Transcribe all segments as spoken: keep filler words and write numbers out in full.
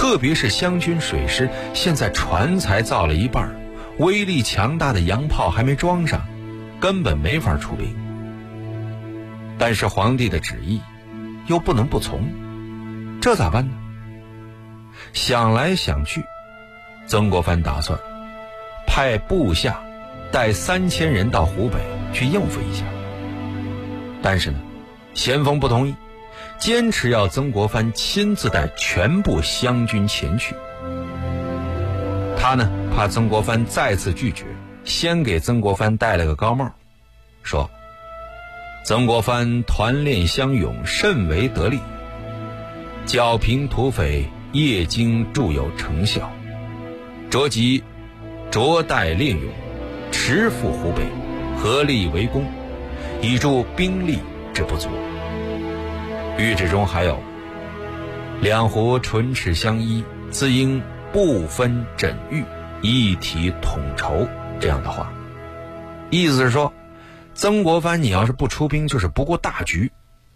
特别是湘军水师，现在船才造了一半，威力强大的洋炮还没装上，根本没法出兵。但是皇帝的旨意又不能不从，这咋办呢？想来想去，曾国藩打算派部下带三千人到湖北去应付一下。但是呢，咸丰不同意，坚持要曾国藩亲自带全部湘军前去。他呢，怕曾国藩再次拒绝，先给曾国藩戴了个高帽，说曾国藩团练乡勇，甚为得力，剿平土匪，业经著有成效，着即着带列勇，持赴湖北，合力围攻，以助兵力之不足。谕旨中还有两湖唇齿相依，自应不分枕域，一体统筹这样的话，意思是说曾国藩你要是不出兵，就是不顾大局。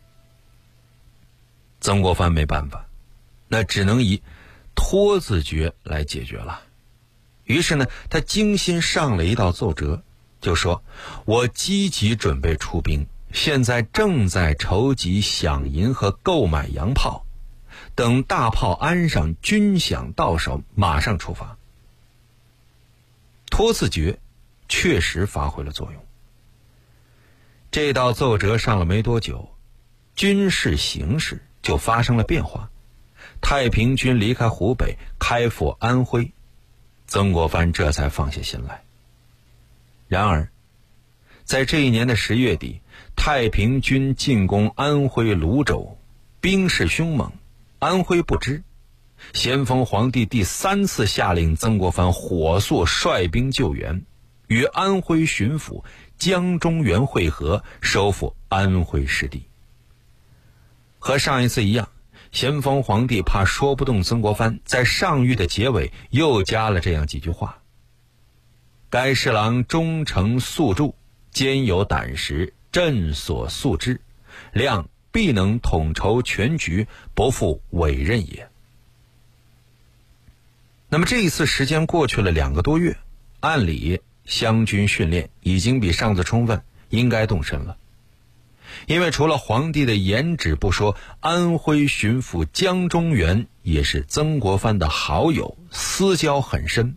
曾国藩没办法，那只能以拖字诀来解决了。于是呢，他精心上了一道奏折，就说我积极准备出兵，现在正在筹集饷银和购买洋炮，等大炮安上，军饷到手，马上出发。拖字诀确实发挥了作用。这道奏折上了没多久，军事形势就发生了变化。太平军离开湖北，开赴安徽，曾国藩这才放下心来。然而在这一年的十月底，太平军进攻安徽泸州，兵势凶猛，安徽不知。咸丰皇帝第三次下令曾国藩火速率兵救援，与安徽巡抚江中源会合，收复安徽失地。和上一次一样，咸丰皇帝怕说不动曾国藩，在上谕的结尾又加了这样几句话：该侍郎忠诚素著，兼有胆识，朕所素之，谅必能统筹全局，不负委任也。那么这一次时间过去了两个多月，按理湘军训练已经比上次充分，应该动身了。因为除了皇帝的严旨不说，安徽巡抚江中源也是曾国藩的好友，私交很深。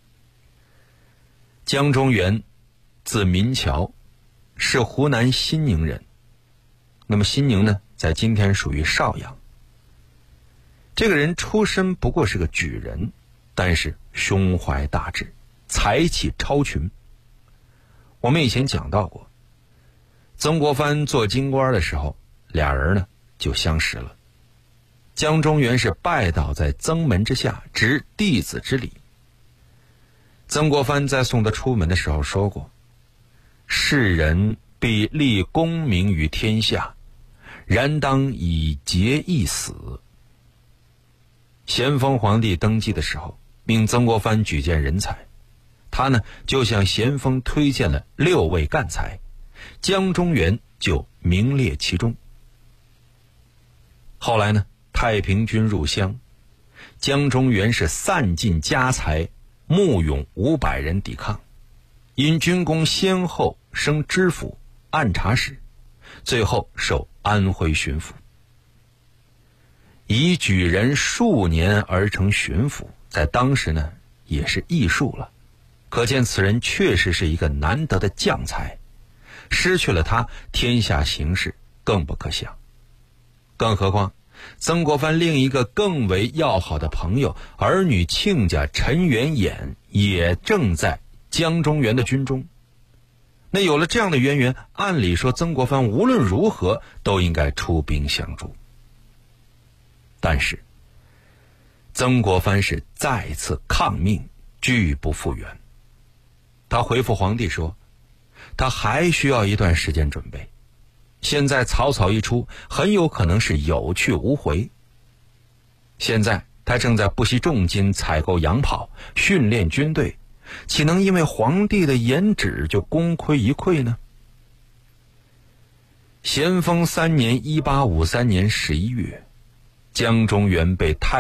江中源字民桥，是湖南新宁人。那么新宁呢，在今天属于邵阳。这个人出身不过是个举人，但是胸怀大志，才气超群。我们以前讲到过，曾国藩做京官的时候，俩人呢就相识了。江中源是拜倒在曾门之下，执弟子之礼。曾国藩在送他出门的时候说过，世人必立功名于天下，然当以节义死。咸丰皇帝登基的时候，命曾国藩举荐人才，他呢就向咸丰推荐了六位干才，江中源就名列其中。后来呢，太平军入湘，江中源是散尽家财，募勇五百人抵抗，因军功先后升知府、按察使，最后授安徽巡抚。以举人数年而成巡抚，在当时呢也是艺术了，可见此人确实是一个难得的将才。失去了他，天下形势更不可想。更何况曾国藩另一个更为要好的朋友，儿女亲家陈元衍也正在江中源的军中。那有了这样的渊源，按理说曾国藩无论如何都应该出兵相助。但是曾国藩是再次抗命，拒不复原。他回复皇帝说，他还需要一段时间准备，现在草草一出，很有可能是有去无回。现在他正在不惜重金采购洋炮，训练军队，岂能因为皇帝的严旨就功亏一篑呢？咸丰三年一八五三年十一月，江中源被太